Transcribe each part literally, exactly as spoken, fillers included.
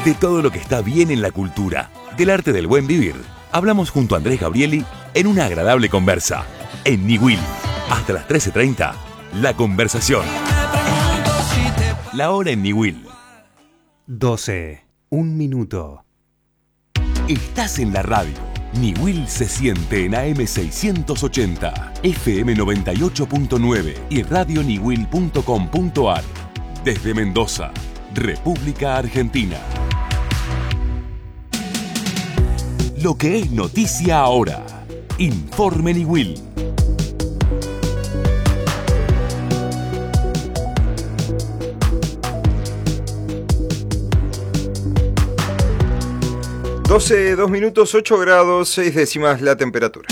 De todo lo que está bien en la cultura, del arte del buen vivir, hablamos junto a Andrés Gabrieli en una agradable conversa. En Niwil, hasta las trece treinta, La Conversación. La hora en Niwil. doce, un minuto. Estás en la radio. Niwil se siente en A M seiscientos ochenta, F M noventa y ocho punto nueve y radio niwil punto com punto ar. Desde Mendoza, República Argentina. Lo que es noticia ahora. Informe Niwil. doce, dos minutos, ocho grados, seis décimas la temperatura.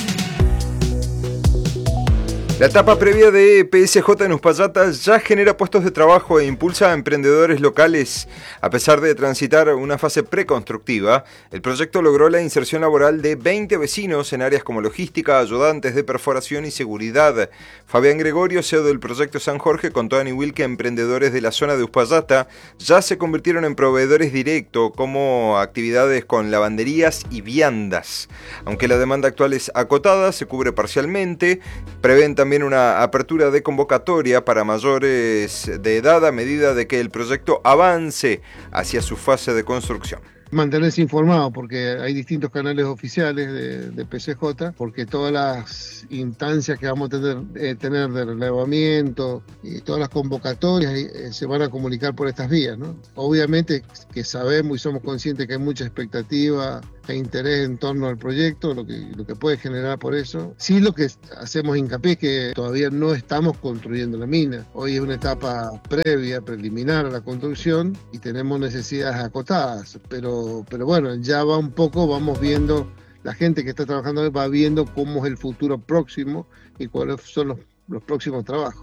La etapa previa de P S J en Uspallata ya genera puestos de trabajo e impulsa a emprendedores locales. A pesar de transitar una fase preconstructiva, el proyecto logró la inserción laboral de veinte vecinos en áreas como logística, ayudantes de perforación y seguridad. Fabián Gregorio, C E O del proyecto San Jorge, contó a Niwil que emprendedores de la zona de Uspallata ya se convirtieron en proveedores directos, como actividades con lavanderías y viandas. Aunque la demanda actual es acotada, se cubre parcialmente. Prevén también una apertura de convocatoria para mayores de edad a medida de que el proyecto avance hacia su fase de construcción. Mantenerse informado, porque hay distintos canales oficiales de, de P C J, porque todas las instancias que vamos a tener, eh, tener de relevamiento y todas las convocatorias eh, se van a comunicar por estas vías, ¿no? Obviamente que sabemos y somos conscientes que hay mucha expectativa e interés en torno al proyecto, lo que, lo que puede generar por eso. Sí, lo que hacemos hincapié es que todavía no estamos construyendo la mina. Hoy es una etapa previa, preliminar a la construcción y tenemos necesidades acotadas, pero Pero bueno, ya va un poco, vamos viendo, la gente que está trabajando va viendo cómo es el futuro próximo y cuáles son los, los próximos trabajos.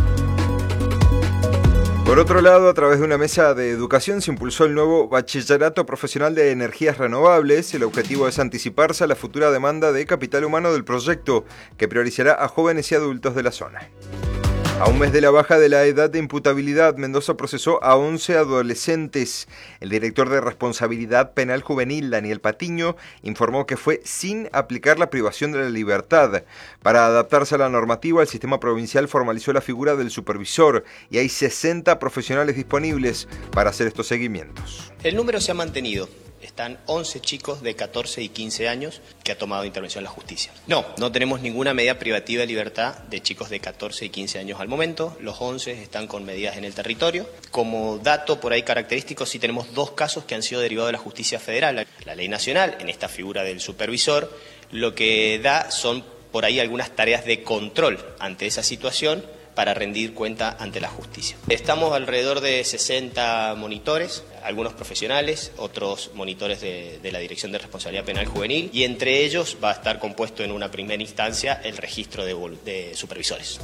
Por otro lado, a través de una mesa de educación se impulsó el nuevo Bachillerato Profesional de Energías Renovables. El objetivo es anticiparse a la futura demanda de capital humano del proyecto, que priorizará a jóvenes y adultos de la zona. A un mes de la baja de la edad de imputabilidad, Mendoza procesó a once adolescentes. El director de Responsabilidad Penal Juvenil, Daniel Patiño, informó que fue sin aplicar la privación de la libertad. Para adaptarse a la normativa, el sistema provincial formalizó la figura del supervisor y hay sesenta profesionales disponibles para hacer estos seguimientos. El número se ha mantenido. Están once chicos de catorce y quince años que ha tomado intervención la justicia. No, no tenemos ninguna medida privativa de libertad de chicos de catorce y quince años al momento. Los once están con medidas en el territorio. Como dato por ahí característico, sí tenemos dos casos que han sido derivados de la justicia federal. La ley nacional, en esta figura del supervisor, lo que da son por ahí algunas tareas de control ante esa situación para rendir cuenta ante la justicia. Estamos alrededor de sesenta monitores, algunos profesionales, otros monitores de, de la Dirección de Responsabilidad Penal Juvenil, y entre ellos va a estar compuesto en una primera instancia el registro de, de supervisores.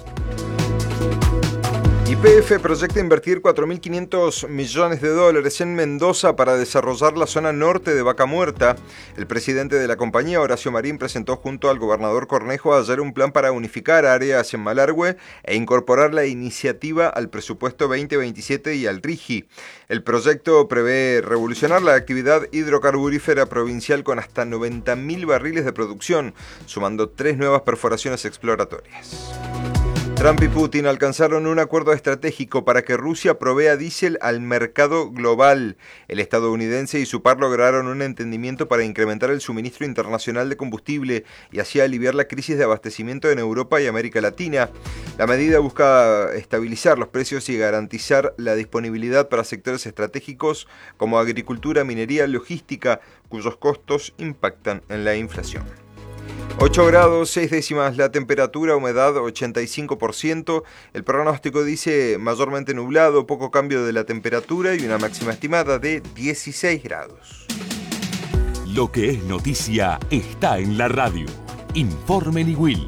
Y P F proyecta invertir cuatro mil quinientos millones de dólares en Mendoza para desarrollar la zona norte de Vaca Muerta. El presidente de la compañía, Horacio Marín, presentó junto al gobernador Cornejo ayer un plan para unificar áreas en Malargüe e incorporar la iniciativa al presupuesto veinte veintisiete y al RIGI. El proyecto prevé revolucionar la actividad hidrocarburífera provincial con hasta noventa mil barriles de producción, sumando tres nuevas perforaciones exploratorias. Trump y Putin alcanzaron un acuerdo estratégico para que Rusia provea diésel al mercado global. El estadounidense y su par lograron un entendimiento para incrementar el suministro internacional de combustible y así aliviar la crisis de abastecimiento en Europa y América Latina. La medida busca estabilizar los precios y garantizar la disponibilidad para sectores estratégicos como agricultura, minería, logística, cuyos costos impactan en la inflación. ocho grados, seis décimas la temperatura, humedad ochenta y cinco por ciento. El pronóstico dice mayormente nublado, poco cambio de la temperatura y una máxima estimada de dieciséis grados. Lo que es noticia está en la radio. Informe Niwil.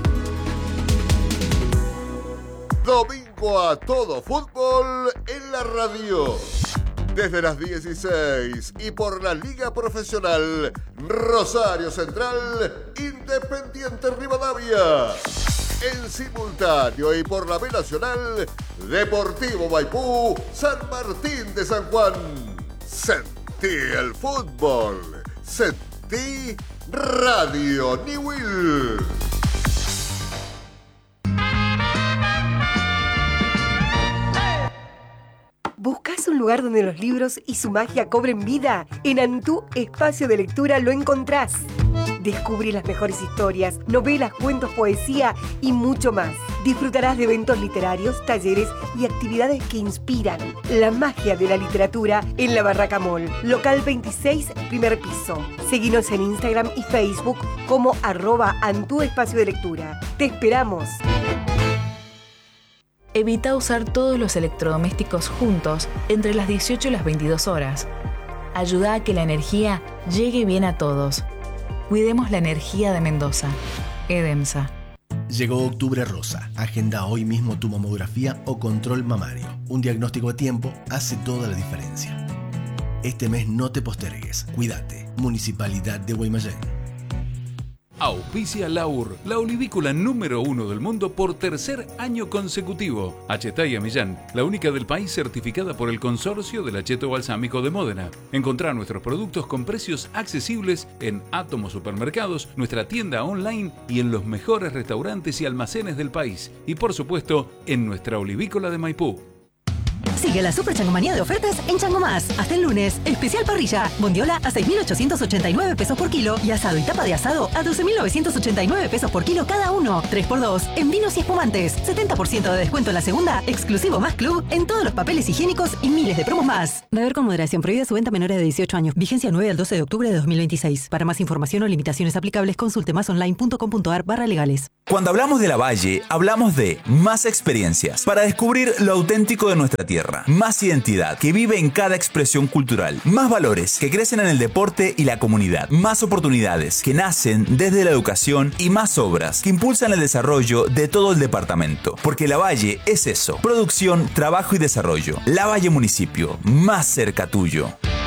Domingo a todo fútbol en la radio. Desde las dieciséis y por la Liga Profesional Rosario Central, Independiente Rivadavia. En simultáneo y por la B Nacional, Deportivo Maipú, San Martín de San Juan. Sentí el fútbol. Sentí Radio Newell. ¿Buscas un lugar donde los libros y su magia cobren vida? En Antú Espacio de Lectura lo encontrás. Descubrí las mejores historias, novelas, cuentos, poesía y mucho más. Disfrutarás de eventos literarios, talleres y actividades que inspiran la magia de la literatura en la Barraca Mall, local veintiséis, primer piso. Seguinos en Instagram y Facebook como arroba Antú Espacio de Lectura. ¡Te esperamos! Evita usar todos los electrodomésticos juntos entre las dieciocho y las veintidós horas. Ayuda a que la energía llegue bien a todos. Cuidemos la energía de Mendoza. EDEMSA. Llegó Octubre Rosa. Agenda hoy mismo tu mamografía o control mamario. Un diagnóstico a tiempo hace toda la diferencia. Este mes no te postergues. Cuídate. Municipalidad de Guaymallén. Auspicia Laur, la olivícola número uno del mundo por tercer año consecutivo. Achetaya Millán, la única del país certificada por el Consorcio del Acheto Balsámico de Módena. Encontrá nuestros productos con precios accesibles en Átomo Supermercados, nuestra tienda online y en los mejores restaurantes y almacenes del país. Y por supuesto, en nuestra olivícola de Maipú. Sigue la super changomanía de ofertas en Chango Más. Hasta el lunes, especial parrilla. Bondiola a seis mil ochocientos ochenta y nueve pesos por kilo y asado y tapa de asado a doce mil novecientos ochenta y nueve pesos por kilo cada uno. tres por dos en vinos y espumantes. setenta por ciento de descuento en la segunda, exclusivo Más Club en todos los papeles higiénicos y miles de promos más. Beber con moderación. Prohibida su venta a menores de dieciocho años. Vigencia nueve al doce de octubre de dos mil veintiséis. Para más información o limitaciones aplicables, consulte másonline.com.ar barra legales. Cuando hablamos de La Valle, hablamos de más experiencias para descubrir lo auténtico de nuestra tierra, más identidad que vive en cada expresión cultural, más valores que crecen en el deporte y la comunidad, más oportunidades que nacen desde la educación y más obras que impulsan el desarrollo de todo el departamento. Porque La Valle es eso, producción, trabajo y desarrollo. La Valle Municipio, más cerca tuyo.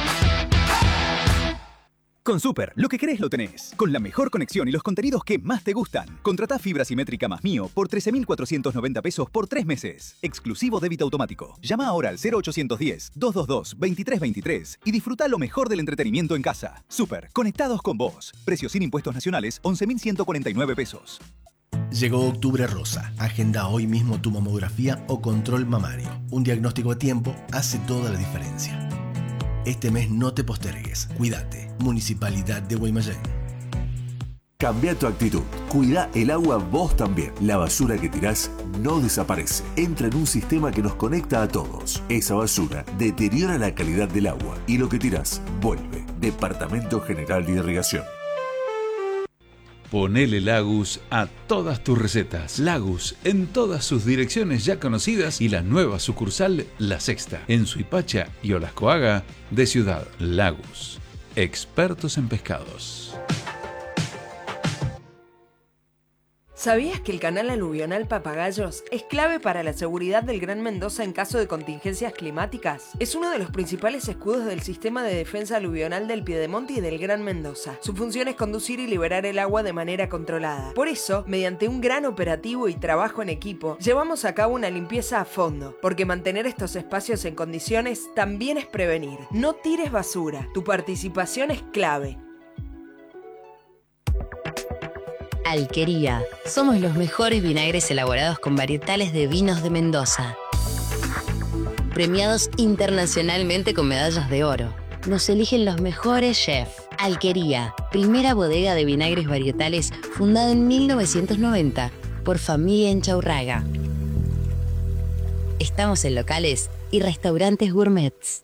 Con Super, lo que querés lo tenés. Con la mejor conexión y los contenidos que más te gustan. Contratá fibra simétrica más mío por trece mil cuatrocientos noventa pesos por tres meses. Exclusivo débito automático. Llama ahora al cero ochocientos diez, doscientos veintidós, veintitrés veintitrés y disfruta lo mejor del entretenimiento en casa. Super, conectados con vos. Precio sin impuestos nacionales, once mil ciento cuarenta y nueve pesos. Llegó Octubre Rosa. Agenda hoy mismo tu mamografía o control mamario. Un diagnóstico a tiempo hace toda la diferencia. Este mes no te postergues. Cuídate. Municipalidad de Guaymallén. Cambia tu actitud. Cuida el agua vos también. La basura que tirás no desaparece. Entra en un sistema que nos conecta a todos. Esa basura deteriora la calidad del agua y lo que tirás vuelve. Departamento General de Irrigación. Ponele Lagus a todas tus recetas. Lagus en todas sus direcciones ya conocidas y la nueva sucursal La Sexta en Suipacha y Olascoaga de Ciudad. Lagus, expertos en pescados. ¿Sabías que el canal aluvional Papagayos es clave para la seguridad del Gran Mendoza en caso de contingencias climáticas? Es uno de los principales escudos del sistema de defensa aluvional del Piedemonte y del Gran Mendoza. Su función es conducir y liberar el agua de manera controlada. Por eso, mediante un gran operativo y trabajo en equipo, llevamos a cabo una limpieza a fondo, porque mantener estos espacios en condiciones también es prevenir. No tires basura. Tu participación es clave. Alquería. Somos los mejores vinagres elaborados con varietales de vinos de Mendoza. Premiados internacionalmente con medallas de oro. Nos eligen los mejores chefs. Alquería, primera bodega de vinagres varietales fundada en mil novecientos noventa por familia Enchaurraga. Estamos en locales y restaurantes gourmets.